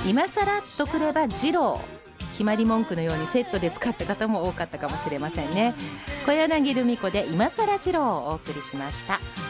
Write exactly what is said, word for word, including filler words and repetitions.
今さらっとくれば二郎、決まり文句のようにセットで使った方も多かったかもしれませんね。小柳ルミ子で今さら二郎をお送りしました。